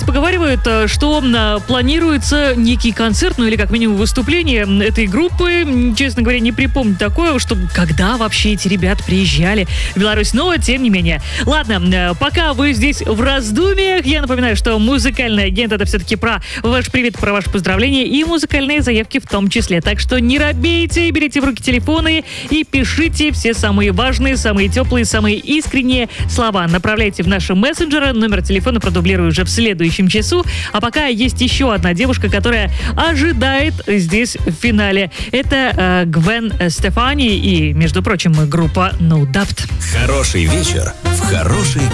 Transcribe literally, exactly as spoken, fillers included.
поговаривают, что планируется некий концерт, ну или как минимум выступление этой группы. Честно говоря, не припомню такое, что когда вообще эти ребята приезжали в Беларусь, но тем не менее. Ладно, пока вы здесь в раздумьях, я напоминаю, что музыкальный агент — это все-таки про ваш привет, про ваши поздравления и музыкальные заявки в том числе. Так что не робейте, берите в руки телефоны и пишите все самые важные, самые теплые, самые искренние слова. Направляйте в наши мессенджеры. Номер телефона продублирую уже в следующем часу. А пока есть еще одна девушка, которая ожидает здесь в финале. Это э, Гвен Стефани и, между прочим, группа No Doubt. Хороший вечер в хорошей